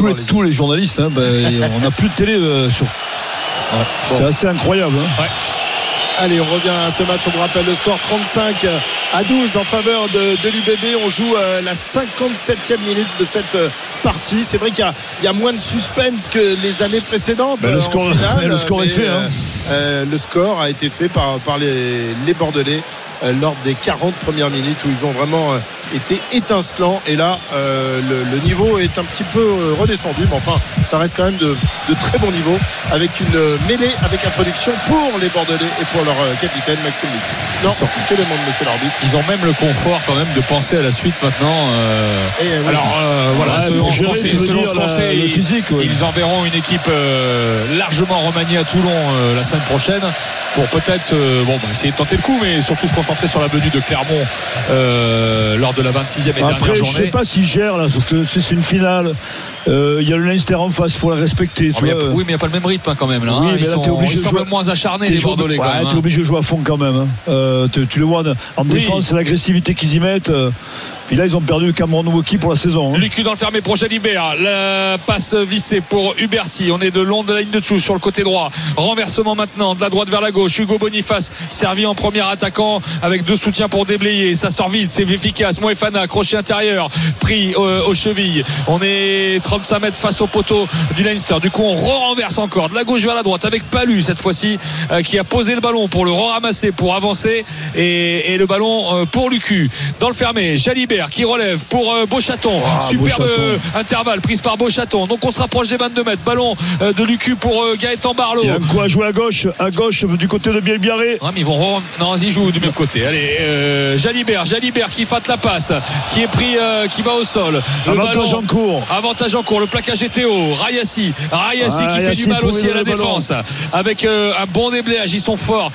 tous les journalistes, hein, on n'a plus de télé sur. C'est assez incroyable. Hein. Ouais. Allez, on revient à ce match. On vous rappelle le score 35-12 en faveur de l'UBB. On joue la 57e minute de cette partie. C'est vrai qu'il y a moins de suspense que les années précédentes. Le score est fait. Le score a été fait par les Bordelais lors des 40 premières minutes où ils ont vraiment été étincelants. Et là, le niveau est un petit peu redescendu. Mais enfin, ça reste quand même de très bon niveau, avec une mêlée avec introduction pour les Bordelais et pour leur capitaine Maxime Luc. Non, que demande monsieur l'arbitre. Ils ont même le confort quand même de penser à la suite maintenant. Alors voilà, selon ce qu'on sait, ils enverront une équipe largement remaniée à Toulon la semaine prochaine pour peut-être essayer de tenter le coup, mais surtout se concentrer sur la venue de Clermont lors de la 26e et dernière journée. Je ne sais pas s'ils gèrent là, parce que c'est une finale. Il y a le Leinster en face, il faut la respecter. Oui, mais il n'y a pas le même rythme quand même. Là, oui, mais ils là, sont même moins acharnés, les Bordelais. Tu es obligé de jouer à fond quand même. Tu le vois en défense, c'est l'agressivité qu'ils y mettent. Puis là, ils ont perdu Cameron Woki pour la saison. Lucu dans le fermé pour Jalibert. La passe vissée pour Huberti. On est de long de la ligne de touche sur le côté droit. Renversement maintenant de la droite vers la gauche. Hugo Boniface servi en premier attaquant avec deux soutiens pour déblayer. Ça sort vite, c'est efficace. Moefana, crochet intérieur, pris aux chevilles. On est 35 mètres face au poteau du Leinster. Du coup, on renverse encore de la gauche vers la droite avec Palu cette fois-ci qui a posé le ballon pour le ramasser, pour avancer. Et le ballon pour Lucu. Dans le fermé, Jalibert qui relève pour Beauchaton. Superbe intervalle prise par Beauchaton. Donc on se rapproche des 22 mètres. Ballon de Lucu pour Gaëtan Barlow. Il y a un coup à jouer à gauche du côté de Bielbiarré. Mais ils jouent du même côté. Allez, Jalibert qui fate la passe, qui est pris, qui va au sol. Avantage en cours. Le plaquage est haut. Rayassi qui fait du mal aussi à la défense. Avec un bon déblayage. Ils sont forts.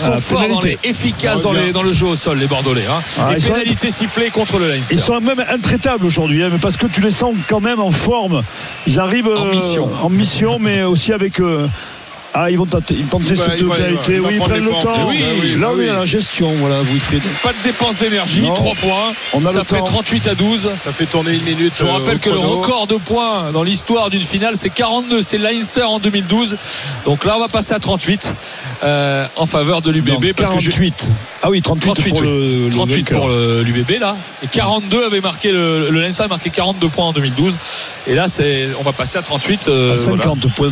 Efficaces dans le jeu au sol, les Bordelais. Et pénalité sifflée contre le Leinster. Ils sont même intraitables aujourd'hui, mais parce que tu les sens quand même en forme. Ils arrivent en mission, mais aussi avec. Ils vont tenter cette pénalité. Ils prennent le temps. Il y a la gestion. Voilà, Wilfried. Pas de dépense d'énergie. 3 points. Ça fait 38-12. Ça fait tourner une minute. Je vous rappelle que le record de points dans l'histoire d'une finale, c'est 42. C'était Leinster en 2012. Donc là, on va passer à 38 en faveur de l'UBB. 48. 38 pour le 38 pour l'UBB là. Et 42 avait marqué le Leinster a marqué 42 points en 2012. Et là, on va passer à 38. 50 points.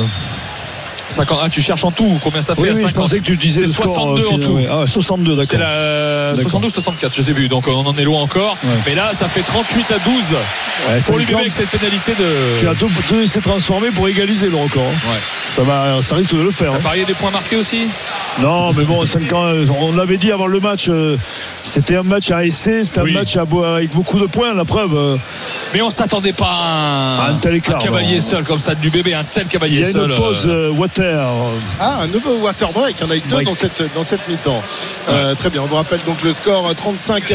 50, tu cherches en tout combien ça fait? Oui, 50. Je pensais que tu disais c'est 62 en tout. 62, d'accord. C'est la 62-64, je sais plus. Donc on en est loin encore. Mais là, ça fait 38-12 pour l'UBB avec cette pénalité de. Tu as deux essais transformés pour égaliser le record. Ça risque de le faire. T'as parié des points marqués aussi? Non, mais bon, 5 ans, on l'avait dit avant le match. C'était un match à essai, c'était un match avec beaucoup de points, la preuve. Mais on s'attendait pas à un tel écart. Un cavalier seul comme ça de l'UBB, un tel cavalier seul. Il y a une pause water. Un nouveau water break. Il y en a eu deux dans cette mi-temps. Très bien. On vous rappelle donc le score 38-12.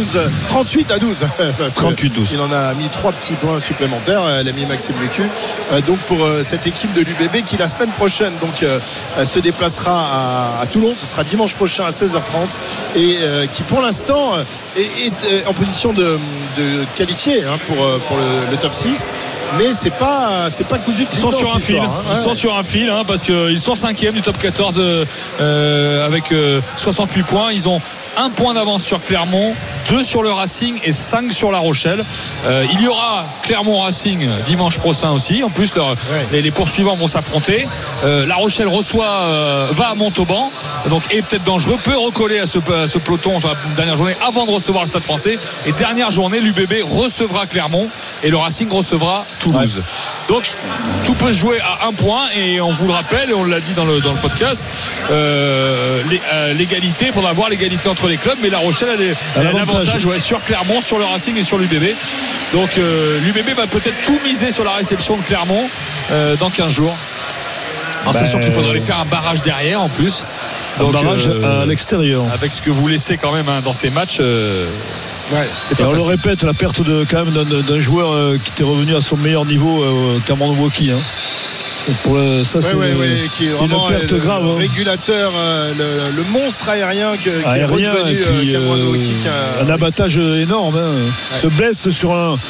38-12. Il en a mis 3 petits points supplémentaires. L'ami Maxime Lucu. Donc pour cette équipe de l'UBB qui la semaine prochaine se déplacera à Toulon. Ce sera dimanche prochain à 16h30 et qui pour l'instant est en position de qualifier pour le top 6. Mais c'est pas cousu de ils sont sur un fil. Ils sont sur un fil parce qu'ils sont 5e du top 14 avec 68 points. Ils ont 1 point d'avance sur Clermont, 2 sur le Racing et 5 sur La Rochelle. Il y aura Clermont Racing dimanche prochain aussi. En plus, les poursuivants vont s'affronter. La Rochelle va à Montauban, donc est peut-être dangereux, peut recoller à ce peloton sur la dernière journée avant de recevoir le Stade Français. Et dernière journée, l'UBB recevra Clermont et le Racing recevra Toulouse. Donc tout peut se jouer à 1 point et on vous le rappelle et on l'a dit dans le podcast, l'égalité, il faudra voir l'égalité entre les clubs, mais La Rochelle a l'avantage sur Clermont, sur le Racing et sur l'UBB. Donc l'UBB va peut-être tout miser sur la réception de Clermont dans 15 jours. En sachant qu'il faudrait faire un barrage derrière en plus. Donc, un barrage à l'extérieur. Avec ce que vous laissez quand même dans ces matchs. On le répète, la perte d'un joueur qui était revenu à son meilleur niveau, Cameron Woki. Ça c'est qui est vraiment une perte grave. Le régulateur, le monstre aérien qui est redevenu Cameron Woki. Un abattage énorme. Se blesse sur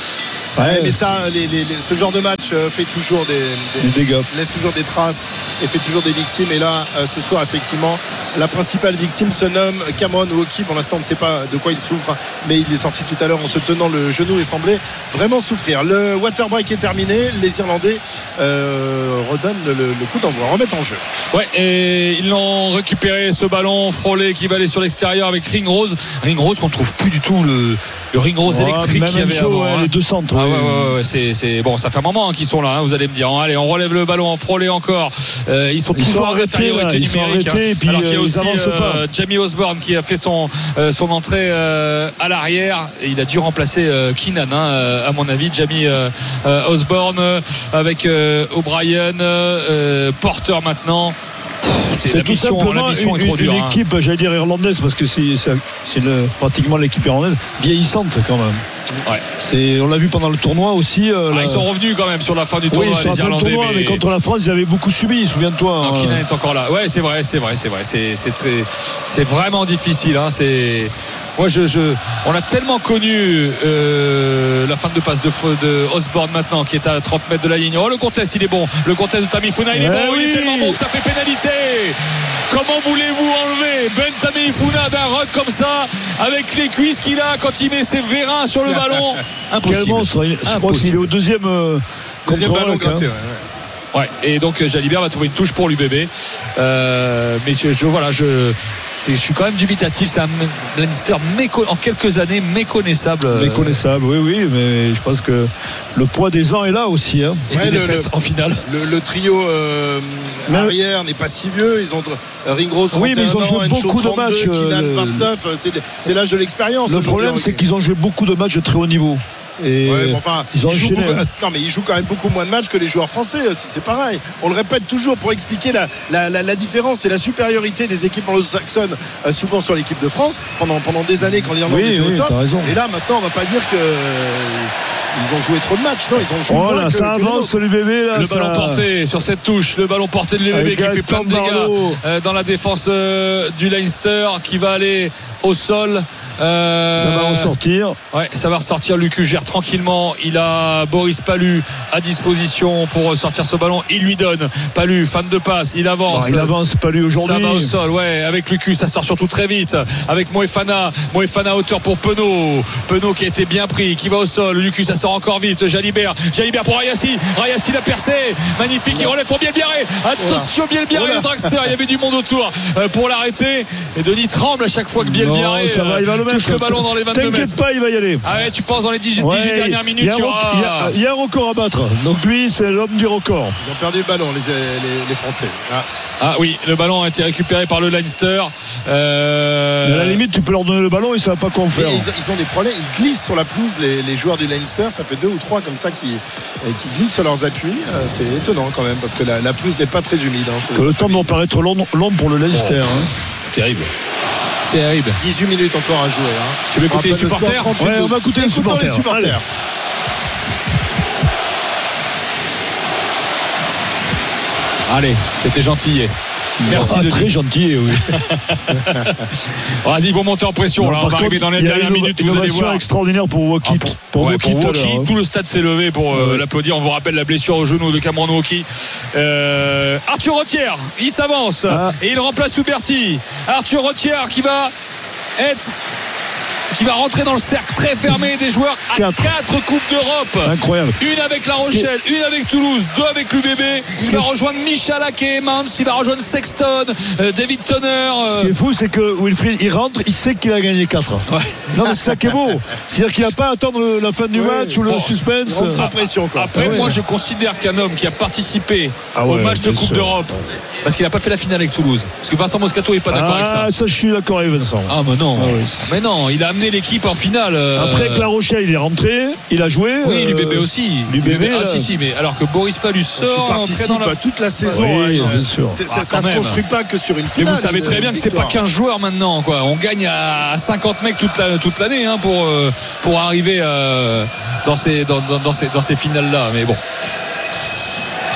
Mais ça, ce genre de match fait toujours des dégâts, laisse toujours des traces et fait toujours des victimes. Et là, ce soir, effectivement, la principale victime se nomme Cameron Wauquiez. Pour l'instant, on ne sait pas de quoi il souffre, mais il est sorti tout à l'heure en se tenant le genou et semblait vraiment souffrir. Le water break est terminé. Les Irlandais redonnent le coup d'envoi, remettent en jeu. Ouais, et ils l'ont récupéré, ce ballon frôlé qui va aller sur l'extérieur avec Ringrose qu'on trouve plus du tout le Ringrose électrique qu'il y avait avant, les deux centres. C'est bon, ça fait un moment qu'ils sont là, vous allez me dire. Allez, on relève le ballon en frôlé encore. Ils sont toujours en infériorité numérique. Alors qu'il y a aussi Jamie Osborne qui a fait son entrée à l'arrière et il a dû remplacer Keenan, à mon avis. Jamie Osborne avec O'Brien, Porter maintenant. C'est tout simplement une équipe, j'allais dire irlandaise, parce que c'est pratiquement l'équipe irlandaise vieillissante quand même. On l'a vu pendant le tournoi aussi. Ils sont revenus quand même sur la fin du tournoi, les Irlandais. Mais contre la France, ils avaient beaucoup subi, souviens-toi. Non, Keenan est encore là. Ouais, c'est vrai. C'est vraiment difficile. Moi, on a tellement connu la fin de passe de Osborne maintenant, qui est à 30 mètres de la ligne. Le contest, il est bon. Le contest de Tameifuna, il est bon. Il est tellement bon que ça fait pénalité. Comment voulez-vous enlever Ben Tameifuna d'un rock comme ça, avec les cuisses qu'il a quand il met ses vérins sur le ballon? Impossible. Quel monstre. Je crois qu'il est au deuxième ballon gratté. Ouais, et donc Jalibert va trouver une touche pour l'UBB. Mais je suis quand même dubitatif. C'est un Leinster en quelques années méconnaissable. Méconnaissable, oui, mais je pense que le poids des ans est là aussi. Et des défaites en finale. Le trio arrière n'est pas si vieux. Ils ont Ringrose 31 mais ils ont joué beaucoup de matchs. Keenan 29, c'est l'âge de l'expérience. Le problème, c'est qu'ils ont joué beaucoup de matchs de très haut niveau. Et ils jouent quand même beaucoup moins de matchs que les joueurs français. C'est pareil. On le répète toujours pour expliquer la différence et la supériorité des équipes anglo-saxonnes souvent sur l'équipe de France pendant des années quand l'Irlande était au top. Et là maintenant on va pas dire que ils ont joué trop de matchs. Non, ils ont joué moins ça avance l'UBB. Le ballon porté sur cette touche. Le ballon porté de l'UBB qui fait plein de dégâts dans la défense du Leinster, qui va aller au sol. Ça va ressortir. Ouais, ça va ressortir. Lucu gère tranquillement. Il a Boris Palu à disposition pour sortir ce ballon. Il lui donne. Palu, fan de passe. Il avance. Il avance Palu aujourd'hui. Ça va au sol. Ouais, avec Lucu, ça sort surtout très vite. Avec Moefana hauteur pour Penaud qui a été bien pris, qui va au sol. Lucu, ça sort encore vite. Jalibert pour Rayassi l'a percé. Magnifique. Il relève pour Bielbiarré. Attention, Bielbiarré, le dragster. Il y avait du monde autour pour l'arrêter. Et Denis tremble à chaque fois que Bielbiaré touche le ballon dans les 22 mètres. T'inquiète pas, il va y aller. Tu penses dans les 18 dernières minutes, il y a un record à battre. Donc lui, c'est l'homme du record. Ils ont perdu le ballon, les Français. Oui, le ballon a été récupéré par le Leinster. À la limite, tu peux leur donner le ballon, ils ne savent pas quoi en faire. Ils ont des problèmes, ils glissent sur la pelouse, les joueurs du Leinster. Ça fait 2 ou 3 comme ça qui glissent sur leurs appuis. C'est étonnant quand même, parce que la pelouse n'est pas très humide. Que le temps doit paraître long pour le Leinster. Terrible. 18 minutes encore à jouer. Tu veux écouter les supporters? On va écouter les supporters. Allez, c'était gentillet. Merci de très gentil, oui. Vas-y, ils vont monter en pression. Là, on va arriver dans les dernières minutes. Vous allez voir. Extraordinaire pour Wauquiez. Pour Wauquiez, tout le stade s'est levé pour l'applaudir. On vous rappelle la blessure au genou de Cameron Wauquiez. Arthur Rottière, il s'avance et il remplace Huberty. Arthur Rottière qui va rentrer dans le cercle très fermé des joueurs à 4 Coupes d'Europe. Incroyable. Une avec La Rochelle, une avec Toulouse, 2 avec l'UBB. Il va rejoindre Michalak et Emmons, il va rejoindre Sexton, David Tonner. Ce qui est fou, c'est que Wilfried, il rentre, il sait qu'il a gagné 4. Ouais. Non, mais c'est ça qui est beau. C'est-à-dire qu'il n'a pas à attendre la fin du match ou le suspense. Sans pression, quoi. Après, moi, je considère qu'un homme qui a participé au match de Coupe d'Europe, parce qu'il n'a pas fait la finale avec Toulouse, parce que Vincent Moscato n'est pas d'accord avec ça. Ça, je suis d'accord avec Vincent. Mais non. Mais non, il a amené l'équipe en finale. Après, avec La Rochelle, il est rentré, il a joué. Oui, l'UBB aussi. L'UBB, mais alors que Boris Palu sort. Tu participes à toute la saison. Bien sûr. Ça ne se construit pas que sur une finale. Et vous savez très bien que c'est pas 15 joueurs maintenant, quoi. On gagne à 50 mecs toute l'année pour arriver dans ces finales-là. Mais bon.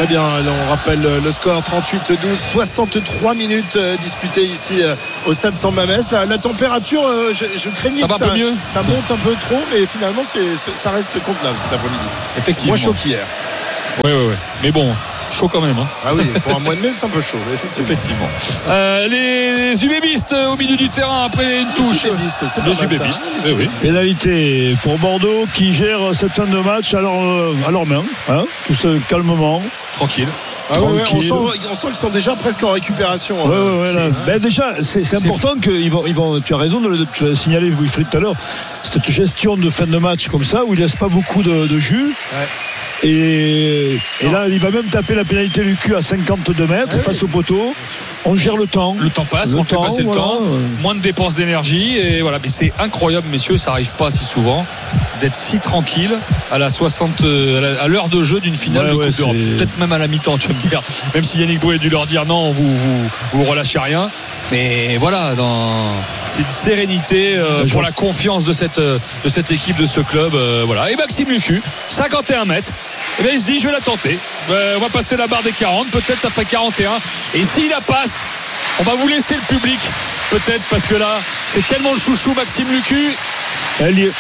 Très bien, on rappelle le score 38-12, 63 minutes disputées ici au stade San Mamés. La température, je craignais ça va que un peu mieux. Ça monte un peu trop, mais finalement ça reste convenable cet après-midi. Effectivement. Moins chaud qu'hier. Oui. Mais bon, chaud quand même. Hein. Ah oui, pour un mois de mai, c'est un peu chaud, effectivement. Les UBBistes au milieu du terrain après une touche. Les UBBistes. Oui. Pénalité pour Bordeaux qui gère cette fin de match à leur main, hein, tout ça calmement. Tranquille. Ah ouais, on sent qu'ils sont déjà presque en récupération. Déjà, c'est important qu'ils vont. Tu as raison tu l'as signalé, Wilfried, tout à l'heure. Cette gestion de fin de match comme ça, où il ne laisse pas beaucoup de jus. Ouais. Et là, il va même taper la pénalité du cul à 52 mètres face au poteau. On gère le temps. Le temps passe, on fait passer le temps. Moins de dépenses d'énergie. Et voilà. Mais c'est incroyable, messieurs, ça n'arrive pas si souvent d'être si tranquille à à l'heure de jeu d'une finale de Coupe d'Europe. Peut-être même à la mi-temps, tu vas me dire. Même si Yannick Boué a dû leur dire non, vous relâchez rien. Mais voilà, c'est une sérénité pour la confiance de cette équipe, de ce club. Voilà. Et Maxime Lucu, 51 mètres. Et bien il se dit, je vais la tenter. On va passer la barre des 40. Peut-être ça fait 41. Et s'il la passe, on va vous laisser le public. Peut-être parce que là, c'est tellement le chouchou Maxime Lucu. Elle y est.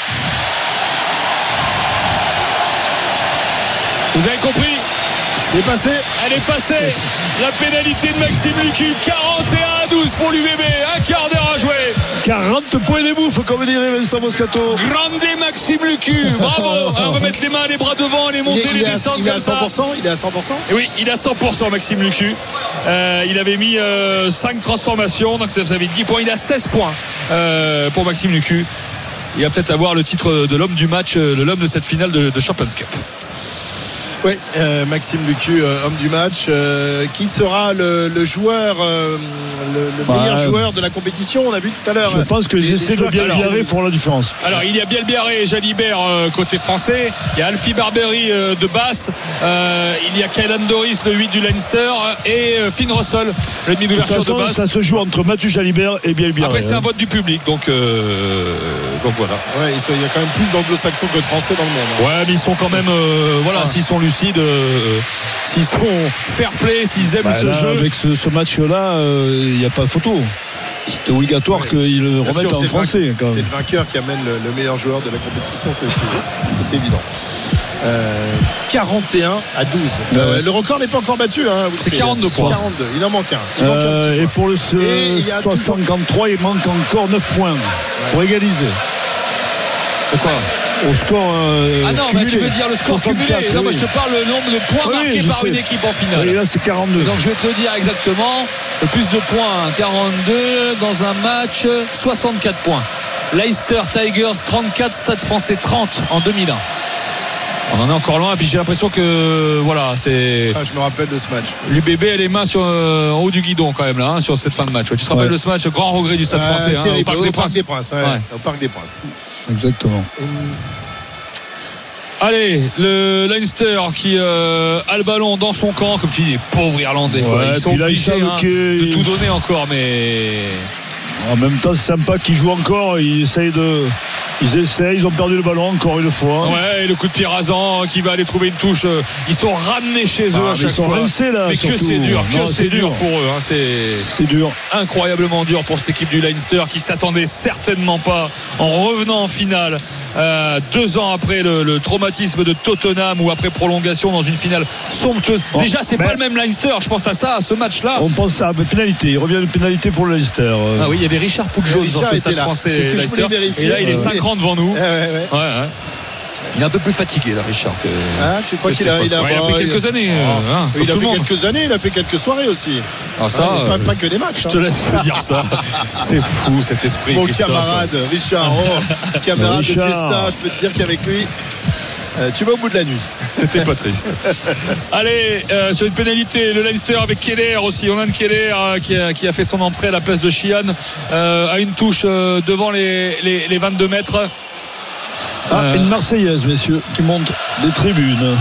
Vous avez compris? C'est passé. Elle est passée. La pénalité de Maxime Lucu, 41-12 pour l'UBB. Un quart d'heure à jouer. 40 points des bouffes, comme dirait Vincent Moscato. Grande Maxime Lucu. Bravo. On va mettre les mains, les bras devant, les monter, les descendre comme ça. Il est à 100%. Et oui, il est à 100% Maxime Lucu. Il avait mis 5 transformations, donc ça fait 10 points. Il a 16 points pour Maxime Lucu. Il va peut-être avoir le titre de l'homme du match, l'homme de cette finale de Champions Cup. Oui, Maxime Lucu, homme du match, qui sera le joueur, le meilleur joueur de la compétition. On a vu tout à l'heure. Je pense que les essais de Bielbiarré font la différence. Alors il y a Bielbiarré et Jalibert côté français. Il y a Alfie Barbery de Basse. Il y a Kaylan Doris, le 8 du Leinster, et Finn Russell, le demi d'ouverture de Basse. Ça se joue entre Mathieu Jalibert et Bielbiarré. Après c'est un vote du public, donc voilà. Ouais, il y a quand même plus d'anglo-saxons que de français dans le monde. Ouais, mais ils sont quand même s'ils sont lucides, s'ils sont fair play, s'ils aiment ce jeu. Avec ce match-là, il n'y a pas de photo. C'est obligatoire qu'ils le remettent en français. C'est le vainqueur qui amène le meilleur joueur de la compétition, c'est évident. 41-12. Le record n'est pas encore battu. C'est 42 points. 42. Il en manque un. Et pour le 63, il manque encore 9 points pour égaliser. Pourquoi? Au score cumulé. Tu veux dire le score 64, cumulé. Non, moi je te parle le nombre de points marqués par une équipe en finale. Et là c'est 42. Donc je vais te le dire exactement. Le plus de points, 42 dans un match, 64 points. Leicester Tigers 34, Stade Français 30 en 2001. On en est encore loin, et puis j'ai l'impression que voilà, c'est. Je me rappelle de ce match. L'UBB a les mains en haut du guidon quand même là, sur cette fin de match. Tu te rappelles de ce match, grand regret du Stade Français, au Parc des Princes. Au Parc des Princes. Exactement. Allez, le Leinster qui a le ballon dans son camp, comme tu dis, pauvres Irlandais. Ils sont obligés de tout donner encore, mais. En même temps, c'est sympa qu'ils jouent encore. Ils essayent, ils ont perdu le ballon encore une fois. Ouais, et le coup de pied rasant qui va aller trouver une touche. Ils sont ramenés chez eux à chaque fois. Rincés, là, mais surtout. Que c'est dur, pour eux. C'est dur. Incroyablement dur pour cette équipe du Leinster qui s'attendait certainement pas en revenant en finale 2 ans après le traumatisme de Tottenham ou après prolongation dans une finale somptueuse. Déjà, c'est pas le même Leinster. Je pense à ça, à ce match-là. On pense à pénalité. Il revient de pénalité pour le Leinster. Ah oui, il y avait Richard Poudjol dans ce stade français Leicester. Et là, il est 5 ans devant nous. Ouais. Il est un peu plus fatigué là, Richard. Tu crois qu'il a pris quelques années. Il a fait quelques années, il a fait quelques soirées aussi. Pas que des matchs. Je te laisse dire ça. C'est fou cet esprit. Mon camarade Richard, camarade de Fiesta, je peux te dire qu'avec lui. Tu vas au bout de la nuit. C'était pas triste. Allez, sur une pénalité, le Leinster avec Keller aussi. On a Keller qui a fait son entrée à la place de Sheehan à une touche devant les 22 mètres. Une Marseillaise, messieurs, qui monte des tribunes.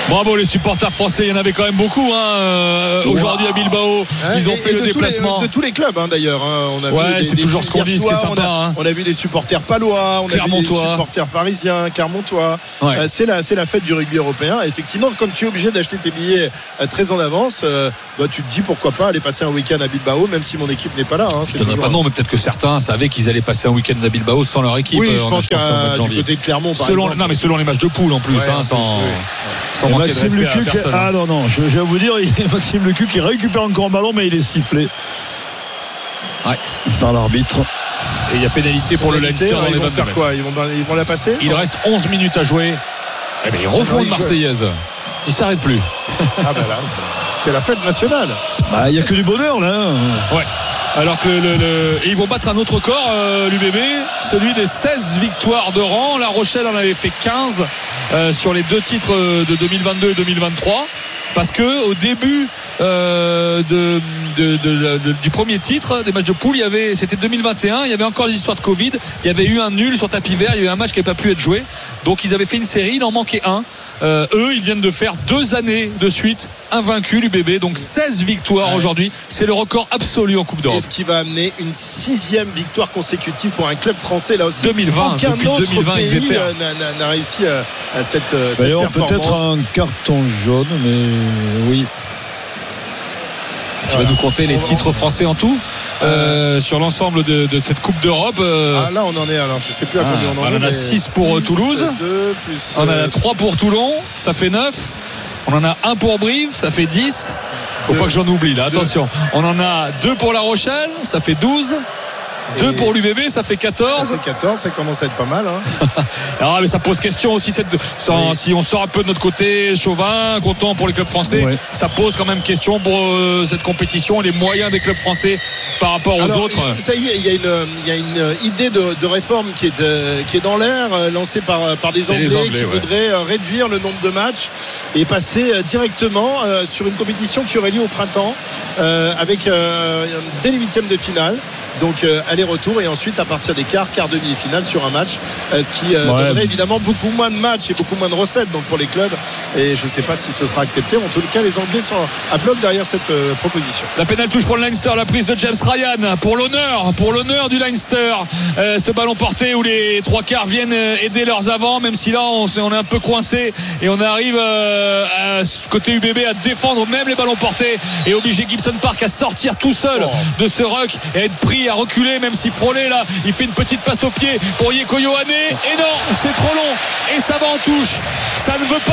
Bravo les supporters français, il y en avait quand même beaucoup aujourd'hui à Bilbao. Ils ont fait le déplacement de tous les clubs d'ailleurs. On a vu c'est toujours ce qu'on dit, ce qui est sympa. On a vu des supporters palois, on a vu des supporters parisiens, clermontois. C'est la fête du rugby européen. Effectivement, comme tu es obligé d'acheter tes billets très en avance, tu te dis pourquoi pas aller passer un week-end à Bilbao, même si mon équipe n'est pas là. Je ne donnerai pas de nom, mais peut-être que certains savaient qu'ils allaient passer un week-end à Bilbao sans leur équipe. Oui, je pense qu'à du côté de Clermont, par exemple. Non, mais selon les matchs de poule en plus, sans manquer de respect à personne. Ah non, je vais vous dire, il y a Maxime Lecu qui récupère encore un ballon, mais il est sifflé par l'arbitre. Et il y a pénalité pour le Leinster dans les 22 mètres. Quoi, ils vont la passer. Il reste 11 minutes à jouer. Eh bien, ils refont une Marseillaise. Ils ne s'arrêtent plus. Ah ben là, c'est la fête nationale. Il n'y a que du bonheur là. Ouais. Alors que et ils vont battre un autre record, l'UBB, celui des 16 victoires de rang. La Rochelle en avait fait 15 sur les 2 titres de 2022 et 2023. Parce que au début du premier titre des matchs de poule, c'était 2021, il y avait encore des histoires de Covid, il y avait eu un nul sur tapis vert, il y a eu un match qui n'avait pas pu être joué, donc ils avaient fait une série, il en manquait un. Eux, ils viennent de faire 2 années de suite invaincus, l'UBB, donc 16 victoires aujourd'hui, c'est le record absolu en Coupe d'Europe. Et ce qui va amener une 6e victoire consécutive pour un club français, là aussi. 2020, aucun depuis autre 2020 pays n'a réussi cette performance. Peut-être un carton jaune, mais oui. Tu vas nous compter les titres français en tout sur l'ensemble de cette Coupe d'Europe. Là on en est, alors je sais plus à combien on en est. On en a 6 pour Toulouse, 2, on en a 3 pour Toulon, ça fait 9. On en a 1 pour Brive, ça fait 10. Faut pas que j'en oublie là, attention. On en a 2 pour La Rochelle, ça fait 12. 2 pour l'UBB, ça fait 14. Ça fait 14, ça commence à être pas mal. Mais ça pose question aussi. Si on sort un peu de notre côté chauvin, content pour les clubs français, ça pose quand même question pour cette compétition, les moyens des clubs français par rapport aux autres. Ça y est, il y a une idée de réforme qui est dans l'air, lancée par des Anglais qui voudraient réduire le nombre de matchs et passer directement sur une compétition qui aurait lieu au printemps avec dès les 8e de finale. Donc aller-retour et ensuite à partir des quarts demi-finale sur un match, ce qui donnerait évidemment beaucoup moins de matchs et beaucoup moins de recettes donc pour les clubs, et je ne sais pas si ce sera accepté. En tout cas, les Anglais sont à bloc derrière cette proposition. La pénale touche pour le Leinster, la prise de James Ryan pour l'honneur du Leinster, ce ballon porté où les 3 quarts viennent aider leurs avants, même si là on est un peu coincé et on arrive à côté UBB à défendre même les ballons portés et obliger Gibson Park à sortir tout seul de ce ruck et à être pris à reculer, même si Frollet là il fait une petite passe au pied pour Yeko Yohane et non, c'est trop long et ça va en touche, ça ne veut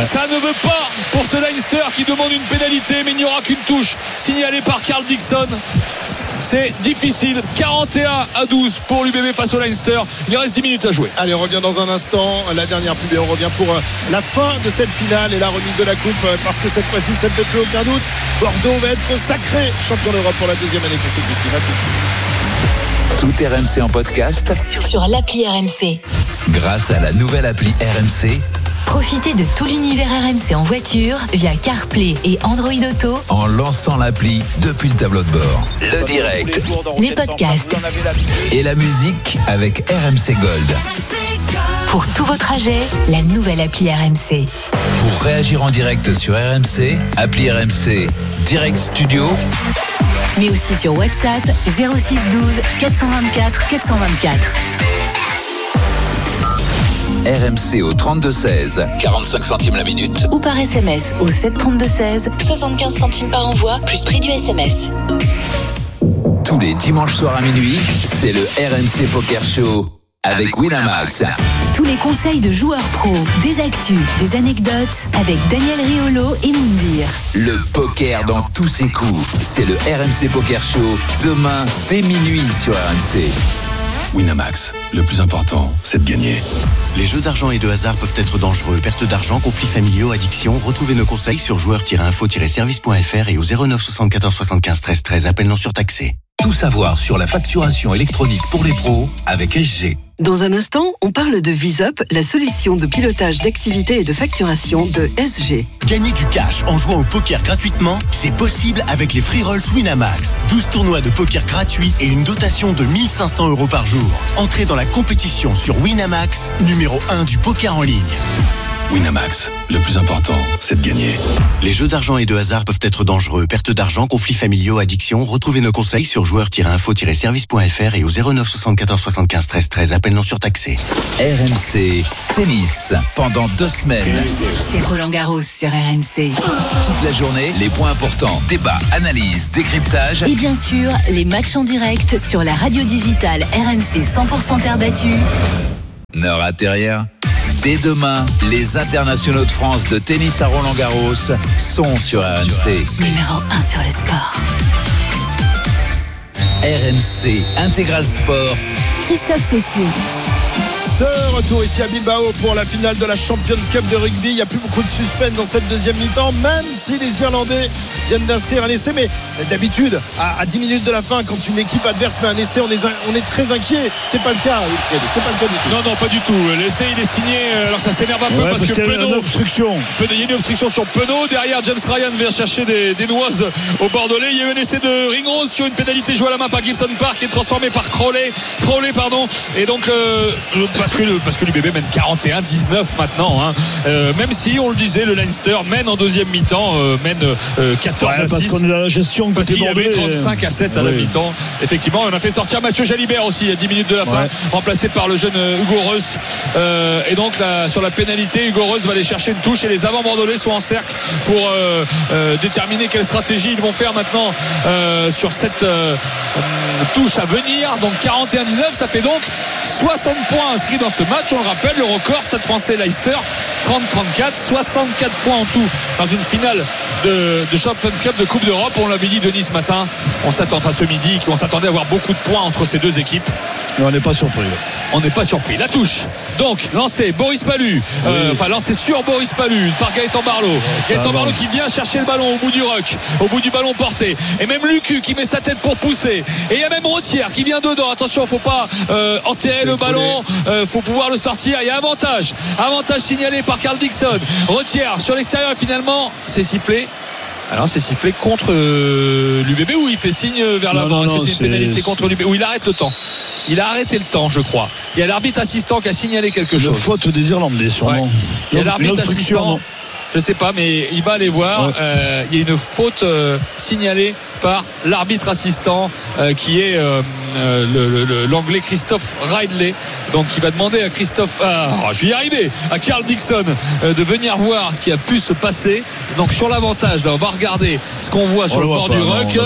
pas pour ce Leinster qui demande une pénalité, mais il n'y aura qu'une touche signalée par Carl Dixon. C'est difficile. 41-12 pour l'UBB face au Leinster. Il reste 10 minutes à jouer. Allez, on revient dans un instant, la dernière pub, et on revient pour la fin de cette finale et la remise de la coupe, parce que cette fois-ci, ça ne fait plus aucun doute, Bordeaux va être sacré champion d'Europe pour la 2e année consécutive. À tout de suite. Tout RMC en podcast sur l'appli RMC. Grâce à la nouvelle appli RMC. Profitez de tout l'univers RMC en voiture via CarPlay et Android Auto en lançant l'appli depuis le tableau de bord. Le direct, les podcasts et la musique avec RMC Gold. Pour tout vos trajets, la nouvelle appli RMC. Pour réagir en direct sur RMC, appli RMC Direct Studio. Mais aussi sur WhatsApp 06 12 424 424. RMC au 32-16, 45 centimes la minute. Ou par SMS au 732-16, 75 centimes par envoi, plus prix du SMS. Tous les dimanches soirs à minuit, c'est le RMC Poker Show avec Winamax. Tous les conseils de joueurs pros, des actus, des anecdotes avec Daniel Riolo et Moundir. Le poker dans tous ses coups, c'est le RMC Poker Show, demain dès minuit sur RMC. Winamax, le plus important, c'est de gagner. Les jeux d'argent et de hasard peuvent être dangereux. Perte d'argent, conflits familiaux, addiction. Retrouvez nos conseils sur joueurs-info-service.fr et au 09 74 75 13 13. Appel non surtaxé. Tout savoir sur la facturation électronique pour les pros avec SG. Dans un instant, on parle de VisUp, la solution de pilotage d'activité et de facturation de SG. Gagner du cash en jouant au poker gratuitement, c'est possible avec les Free Rolls Winamax. 12 tournois de poker gratuits et une dotation de 1 500 € par jour. Entrez dans la compétition sur Winamax, numéro 1 du poker en ligne. Winamax, le plus important, c'est de gagner. Les jeux d'argent et de hasard peuvent être dangereux. Perte d'argent, conflits familiaux, addiction. Retrouvez nos conseils sur joueurs-info-service.fr et au 09 74 75 13 13. Appel non surtaxé. RMC Tennis, pendant 2 semaines. C'est Roland Garros sur RMC. Toute la journée, les points importants, débats, analyses, décryptage. Et bien sûr, les matchs en direct sur la radio digitale RMC 100% terre battue. Ne ratez rien. Dès demain, les internationaux de France de tennis à Roland-Garros sont sur RMC. Numéro 1 sur le sport. RMC Intégral Sport. Christophe Cessier. De retour ici à Bilbao pour la finale de la Champions Cup de rugby. Il n'y a plus beaucoup de suspense dans cette deuxième mi-temps, même si les Irlandais viennent d'inscrire un essai. Mais d'habitude, à 10 minutes de la fin, quand une équipe adverse met un essai, on est très inquiet. C'est pas le cas, Wilfried. C'est pas le cas du tout. Non, pas du tout. L'essai, il est signé. Alors ça s'énerve un peu parce que Penaud, il y a une obstruction sur Penaud. Derrière, James Ryan vient chercher des noises au Bordelais. Il y a eu un essai de Ringrose sur une pénalité jouée à la main par Gibson Park, qui est transformé par Crowley. Et donc parce que l'UBB mène 41-19 maintenant, hein. Même si on le disait, le Leinster mène en deuxième mi-temps, mène 14-6 parce qu'on est dans la gestion, parce qu'il y avait 35-7 à la mi-temps. Effectivement, on a fait sortir Mathieu Jalibert aussi à 10 minutes de la fin, remplacé par le jeune Hugo Reus, et donc sur la pénalité, Hugo Reus va aller chercher une touche et les avants bordelais sont en cercle pour déterminer quelle stratégie ils vont faire maintenant sur cette touche à venir. Donc 41-19, ça fait donc 60 points inscrits dans ce match. On le rappelle, le record Stade Français Leicester 30-34, 64 points en tout dans une finale de Champions Cup de Coupe d'Europe. On l'avait dit Denis ce matin, on s'attendait à avoir beaucoup de points entre ces deux équipes. Mais on n'est pas surpris. La touche donc lancée Boris Pallu, lancée sur Boris Pallu par Gaëtan Barlow. Gaëtan Barlow qui vient chercher le ballon au bout du ruck, au bout du ballon porté, et même Lucu qui met sa tête pour pousser, et il y a même Rottière qui vient dedans. Attention, faut pas enterrer le ballon, faut pouvoir le sortir. Il y a avantage signalé par Carl Dixon. Rottière sur l'extérieur et finalement c'est sifflé. Alors c'est sifflé contre l'UBB ou il fait signe vers l'avant? Est-ce que c'est une pénalité contre l'UBB? Ou il arrête le temps? Il a arrêté le temps, je crois. Il y a l'arbitre assistant qui a signalé quelque chose. Faute des Irlandais, sûrement. Ouais. Il y a l'arbitre assistant. Je sais pas, mais il va aller voir. Il y a une faute signalée par l'arbitre assistant qui est l'anglais Christophe Ridley. Donc il va demander à je vais y arriver, à Carl Dixon de venir voir ce qui a pu se passer. Donc sur l'avantage, là, on va regarder ce qu'on voit sur le bord du ruck.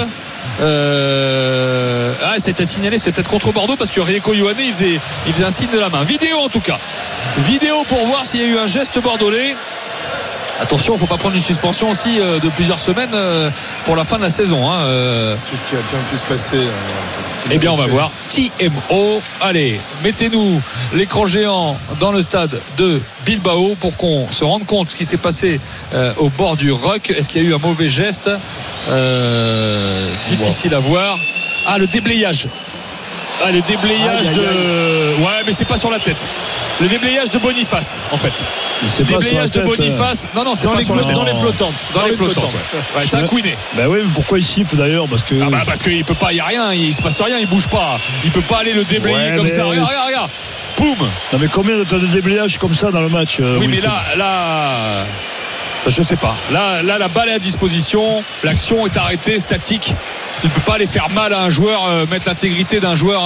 C'était signalé, c'est peut-être contre Bordeaux parce que Rieko Ioane il faisait un signe de la main. Vidéo en tout cas. Vidéo pour voir s'il y a eu un geste bordelais. Attention, il ne faut pas prendre une suspension aussi de plusieurs semaines pour la fin de la saison. Qu'est-ce qui a bien pu se passer Eh bien, on va voir. TMO. Allez, mettez-nous l'écran géant dans le stade de Bilbao pour qu'on se rende compte de ce qui s'est passé au bord du ruck. Est-ce qu'il y a eu un mauvais geste? Difficile à voir. Le déblayage. Le déblayage Ouais, mais c'est pas sur la tête. Le déblayage de Boniface, en fait. C'est pas sur la tête. Boniface. Non, c'est pas sur la tête. Dans les flottantes. Dans les flottantes. Ouais, c'est un couiné. Bah oui, mais pourquoi il siffle d'ailleurs? Parce qu'il peut pas, il y a rien, il se passe rien, il bouge pas. Il peut pas aller le déblayer comme ça. Regarde. Boum. Non mais combien de déblayages comme ça dans le match? Oui, mais là. Je sais pas. Là, la balle est à disposition. L'action est arrêtée, statique. Tu ne peux pas aller faire mal à un joueur, mettre l'intégrité d'un joueur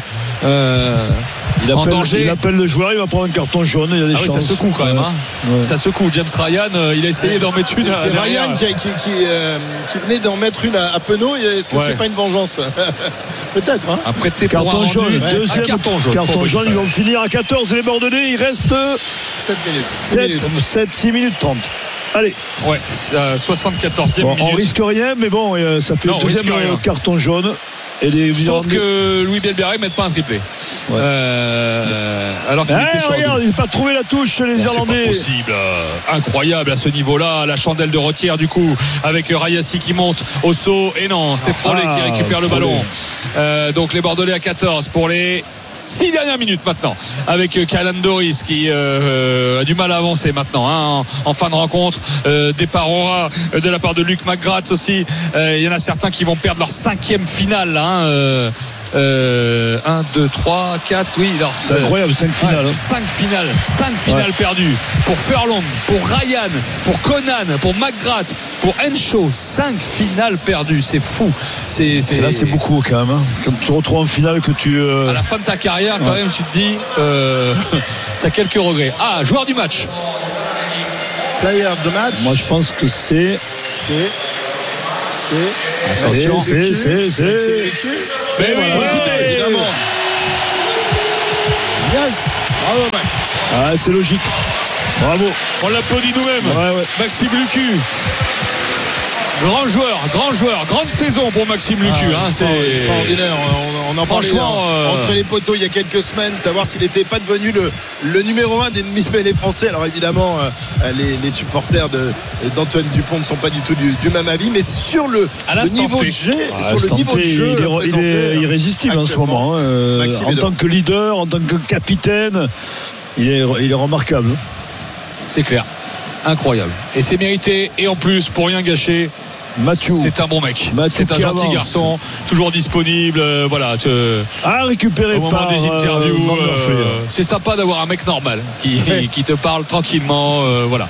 en danger. Il appelle le joueur, il va prendre un carton jaune. Il y a des chances. Ça secoue quand même. Ça secoue. James Ryan, il a essayé d'en mettre une. C'est Ryan qui venait d'en mettre une à Penaud. Est-ce que c'est pas une vengeance? Peut-être. Après, carton jaune. Deuxième carton jaune. Carton jaune. Ils vont finir à 14 les Bordelais. Il reste 6 minutes 30. Allez. 74e minute. On risque rien, mais bon, ça fait le deuxième carton jaune. Sauf que Louis Bielbarré ne mette pas un triplé. Alors qu'il était sur regarde, il n'a pas trouvé la touche chez les Irlandais. C'est pas possible. Incroyable à ce niveau-là. La chandelle de Rottière du coup avec Rayassi qui monte au saut. Et non, c'est Froley qui récupère le ballon. Donc les Bordelais à 14 pour les 6 dernières minutes maintenant avec Calan Doris qui a du mal à avancer maintenant en fin de rencontre. Départ aura de la part de Luc McGrath aussi. Il y en a certains qui vont perdre leur 5e finale 1, 2, 3, 4, oui. Alors, c'est incroyable, 5 finales. 5 finales perdues pour Furlong, pour Ryan, pour Conan, pour McGrath, pour Henshaw. 5 finales perdues, c'est fou. Là, c'est beaucoup quand même. Hein. Quand tu te retrouves en finale, que tu. À la fin de ta carrière, quand même, tu te dis, t'as quelques regrets. Ah, joueur du match. Player of the match. Moi, je pense que c'est. Attention, c'est. Mais oui, écoutez, évidemment. Yes, bravo Max. Ah, c'est logique. Bravo. On l'applaudit nous-mêmes. Ouais. Maxime Lucu. Grand joueur, grande saison pour Maxime Lucu. C'est extraordinaire. On en parlait entre les poteaux il y a quelques semaines, savoir s'il n'était pas devenu le numéro 1 des demi-mêlées français. Alors évidemment, les supporters d'Antoine Dupont ne sont pas du tout du même avis, mais sur le niveau de jeu, il est irrésistible en ce moment. En tant que leader, en tant que capitaine, il est remarquable. C'est clair. Incroyable. Et c'est mérité. Et en plus, pour rien gâcher, Mathieu, c'est un bon mec. C'est un gentil garçon, toujours disponible. Récupérer au moment des interviews. C'est sympa d'avoir un mec normal qui te parle tranquillement.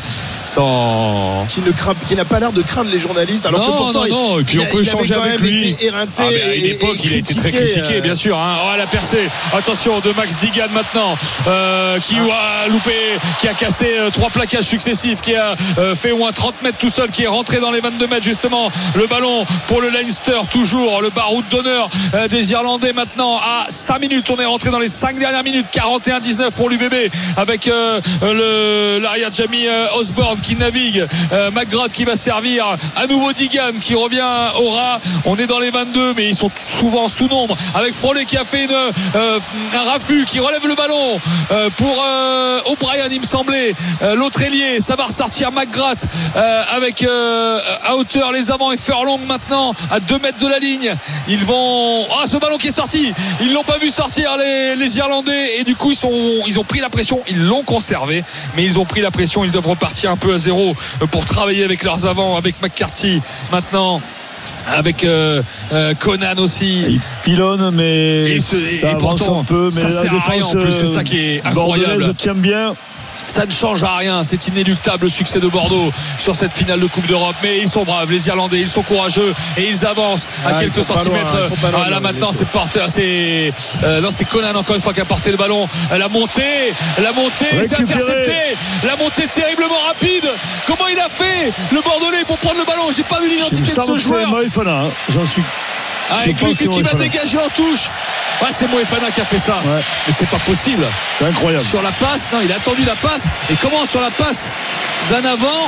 Qui n'a pas l'air de craindre les journalistes. Alors que pourtant, et puis on peut échanger avec lui. Éreinté à une époque, il a été très critiqué, bien sûr. La percée. Attention de Max Digan maintenant, qui a loupé, qui a cassé 3 plaquages successifs, qui a fait au moins 30 mètres tout seul, qui est rentré dans les 22 mètres justement. Le ballon pour le Leinster, toujours le baroud d'honneur des Irlandais maintenant à 5 minutes. On est rentré dans les 5 dernières minutes. 41-19 pour l'UBB avec l'arrière Jamie Osborne qui navigue, McGrath qui va servir à nouveau, Digan qui revient au ras. On est dans les 22, mais ils sont souvent sous nombre, avec Froley qui a fait un raffut, qui relève le ballon pour O'Brien, il me semblait, l'autre ailier. Ça va ressortir McGrath avec à hauteur les avants, et Furlong maintenant à 2 mètres de la ligne. Ils vont ce ballon qui est sorti, ils l'ont pas vu sortir les Irlandais, et du coup ils ont pris la pression. Ils l'ont conservé, mais ils ont pris la pression. Ils doivent repartir un peu à zéro pour travailler avec leurs avants, avec McCarthy maintenant, avec Conan aussi. Il pilonne, mais ça avance un peu, mais ça sert à rien en plus. C'est ça qui est incroyable. Bordelaise tient bien. Ça ne change à rien, c'est inéluctable le succès de Bordeaux sur cette finale de Coupe d'Europe. Mais ils sont braves, les Irlandais, ils sont courageux et ils avancent à quelques centimètres. Là maintenant c'est Conan encore une fois qui a porté le ballon. La montée, c'est intercepté. La montée terriblement rapide. Comment il a fait le Bordelais pour prendre le ballon? J'ai pas vu l'identité de ce joueur. J'en suis. Avec Lucu qui va dégager en touche. C'est Moefana qui a fait ça. Mais c'est pas possible. C'est incroyable. Sur la passe, non, il a attendu la passe. Et comment sur la passe d'un avant?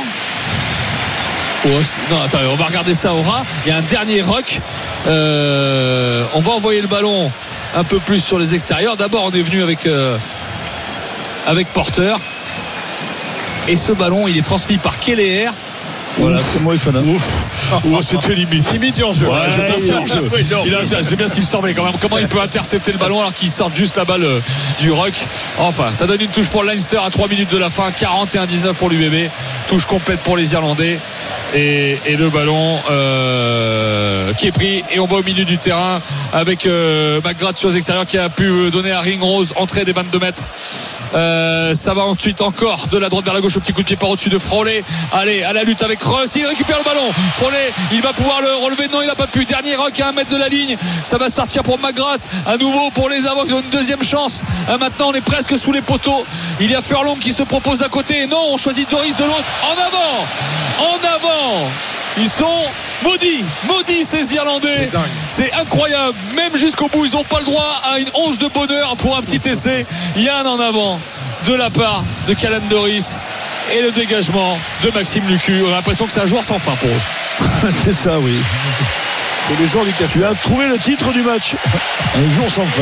Non, attends, on va regarder ça au ras. Il y a un dernier ruck. On va envoyer le ballon un peu plus sur les extérieurs. D'abord, on est venu avec Porter. Et ce ballon, il est transmis par Keller. Voilà, c'est Moefana. C'était limite hors-jeu. C'est bien ce qu'il me semblait quand même. Comment il peut intercepter le ballon alors qu'il sort juste la balle du ruck. Enfin, ça donne une touche pour Leinster à 3 minutes de la fin. 41-19 pour l'UBB. Touche complète pour les Irlandais. Et le ballon qui est pris, et on va au milieu du terrain avec McGrath sur les extérieurs qui a pu donner à Ringrose, entrée des 22 mètres. Ça va ensuite encore de la droite vers la gauche, au petit coup de pied par au-dessus de Froley. Allez, à la lutte avec Russ, il récupère le ballon. Froley, il va pouvoir le relever. Non, il n'a pas pu. Dernier rock à 1 mètre de la ligne. Ça va sortir pour McGrath. À nouveau pour les avants qui ont une deuxième chance. Maintenant, on est presque sous les poteaux. Il y a Furlong qui se propose à côté. Non, on choisit Doris de l'autre. En avant. Ils sont maudits ces Irlandais. C'est incroyable. Même jusqu'au bout, ils n'ont pas le droit à une once de bonheur pour un petit essai. Il y a un en avant de la part de Callan Doris. Et le dégagement de Maxime Lucu. On a l'impression que c'est un joueur sans fin pour eux. C'est ça, oui. C'est le jour du casse. Tu as trouvé le titre du match. Un jour sans fin.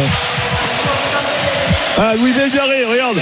Louis Belgaré, regarde.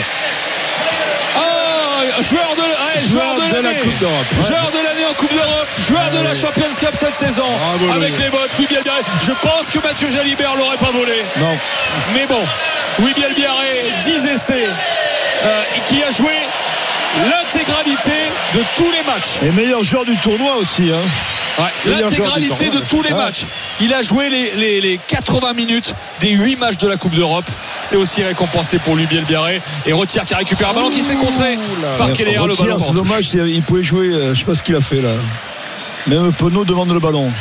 Joueur de la Coupe d'Europe. Joueur de l'année en Coupe d'Europe. Joueur de la Champions Cup cette saison. Avec les votes. Louis Belgaré. Je pense que Mathieu Jalibert l'aurait pas volé. Non. Mais bon, Louis Belgaré, 10 essais, qui a joué l'intégralité de tous les matchs. Et meilleur joueur du tournoi aussi. L'intégralité de tous les matchs. Il a joué les 80 minutes des 8 matchs de la Coupe d'Europe. C'est aussi récompensé pour lui, Bielbiarré. Et Retière qui récupère un ballon qui se fait contrer par Keller. Le ballon. C'est dommage, il pouvait jouer. Je sais pas ce qu'il a fait là. Même Penaud demande le ballon.